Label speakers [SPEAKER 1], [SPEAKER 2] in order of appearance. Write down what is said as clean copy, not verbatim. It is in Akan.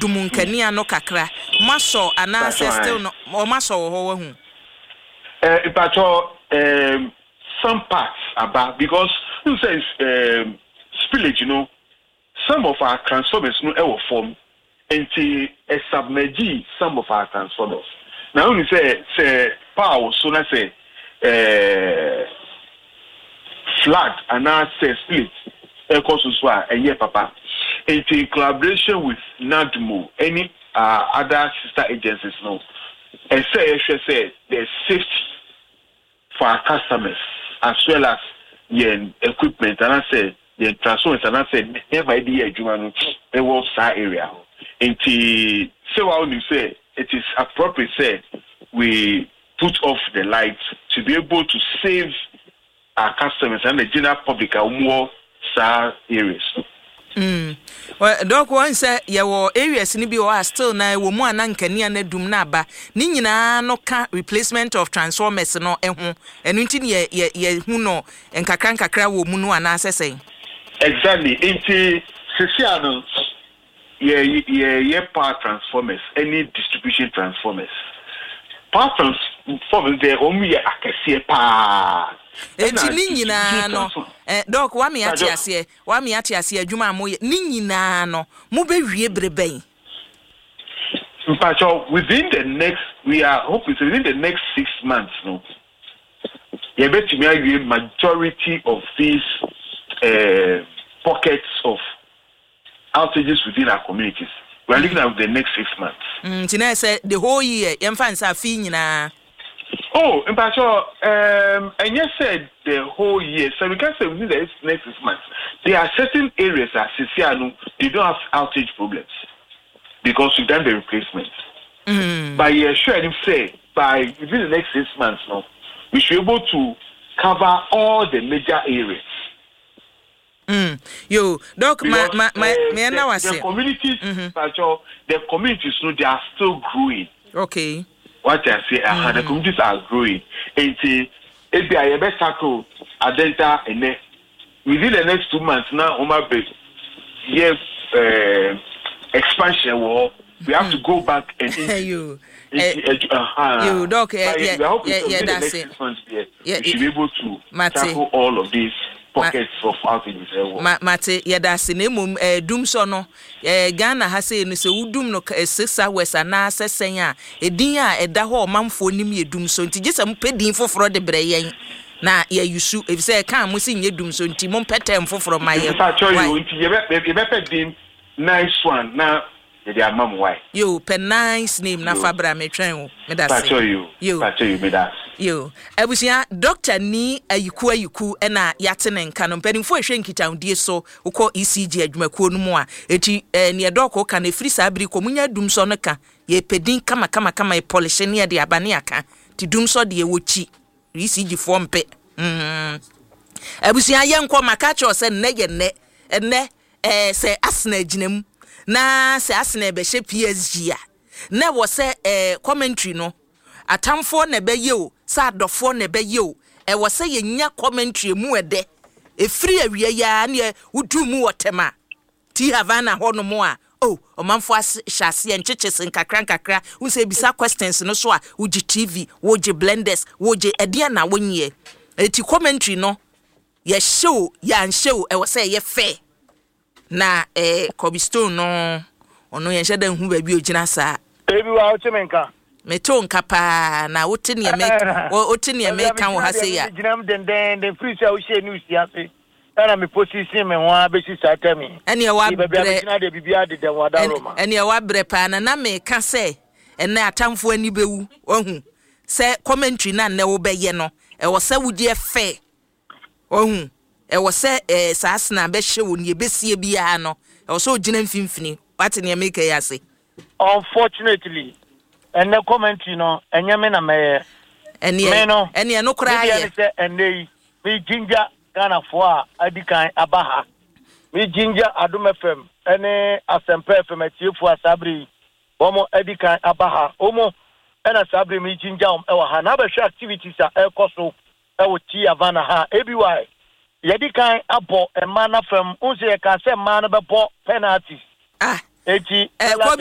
[SPEAKER 1] dumunkania no kakra maso ana still no o maso ho hu
[SPEAKER 2] but some parts about because you say spillage, some of our transformers no form until submerge some of our transformers. Now only say power so na say flood and now say split ecosuswa and papa in collaboration with NADMO any other sister agencies and say there's safety for our customers as well as equipment and I say the transformers and I said never idea it was that area until say it is appropriate say we put off the lights to be able to save our customers and the general public are more areas.
[SPEAKER 1] Well, doc one say your areas ni bi o still na wo mu anankani na dum na ba ni nyina no ka replacement of transformers no eho enu nti ye hu no nkakra wo mu no ana asesen. Exactly.
[SPEAKER 2] Inti sesia no ye power transformers any distribution transformers. Power transformers they only akese pa.
[SPEAKER 1] Eti ni nyina no doc wa me ati ase adwuma amoye ni nyina no mo be wie breben.
[SPEAKER 2] Within the next we are hoping within the next 6 months no you bet me majority of these pockets of outages within our communities. We are looking at the next 6 months.
[SPEAKER 1] Tina say the whole year yemfa nsa fi nyina.
[SPEAKER 2] Oh, in fact, and you said the whole year. So we can say within the next 6 months, there are certain areas that they don't have outage problems because we've done the replacement. But yeah, sure, I say by within the next 6 months, we should be able to cover all the major areas.
[SPEAKER 1] Yo, doc, the
[SPEAKER 2] communities, the communities, they are still growing.
[SPEAKER 1] Okay.
[SPEAKER 2] What I say, the communities are growing. And if they are best tackle Adenta and within the next 2 months now, yes, expansion war. We have to go back and
[SPEAKER 1] you doc, yeah, that's it.
[SPEAKER 2] We should be able to tackle all of these pockets of outages.
[SPEAKER 1] Mate, yeah, that's in doom sono. Ghana has say no, so udum no 6 hours and na sesenya. Dia da ho manfo nim ye dum so nti gesa mpedin foforo de breyen. Na ye yusu if say kan mo sin ye dum so nti mo petem foforo maye.
[SPEAKER 2] Nti ye be pedin nice one na they are mom why.
[SPEAKER 1] Yo, pen nice name na fabra me twen me da say.
[SPEAKER 2] You me da.
[SPEAKER 1] Yo, abusia doctor ni ayuku na yate ne nka no mpanimfo ehwe nkitaundie so ukọ ECG adwumakuo no mu a eti ne doko ka na free sabri ko munya dum so no ka ye pedin kama e polish ne ye de abane aka ti dum so de ye wochi ECG form pe abusia ye nko maka cho se ne ye ne se asna ginam na se asna be hye PSG a na wo se commentary no atamfo na be ye o sa adofo na be ye o wo se ye nya commentary mu ede e free awie ya na wudu mu wotema ti Havana ho no mo a oh omanfo hyase en chichese nkakra unse bisa questions no so a uji TV woji blenders woji ede na wonye eti commentary no ye show ya show wo se ye fair na Cobblestone no ono ye hyeda hu ba bi ogina sa
[SPEAKER 3] ebi wa otemenka
[SPEAKER 1] meto nkapa na wotene emeka wo hase ya
[SPEAKER 3] ginam den free say wo she news ya se ana me position me ho abesi satami
[SPEAKER 1] ene wa
[SPEAKER 3] bre na de bibia de den wada roma
[SPEAKER 1] ene wa bre pa na me ka se ene atamfo ani bewu ohu se commentary na ne wo beye no e wo se wudi efe ohu e wo se saasna be hye wo ne besie bia no e wo so gina mfimfini what ne emeka ya se
[SPEAKER 3] unfortunately and the commentary no enyame na me ene no kra ye ene me ginger Ghana for adikan abaha me ginger Adom FM ene Asempa FM atiefo asabri omo adikan abaha omo ena sabri me ginger e wa ha na ba hwe activities a ekoso e wo ti Havana ha ebiwai yedikan abo e man FM unse e ka se man be bo penalties eti